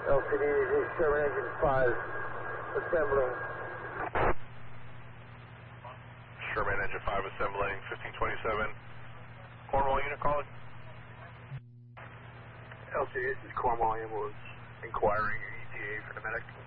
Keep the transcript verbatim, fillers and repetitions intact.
L C D, Sherman engine five, assembling. Sherman engine five assembling, fifteen twenty-seven. Cornwall unit calling. L C D, this is Cornwall ambulance inquiring E T A for the medic.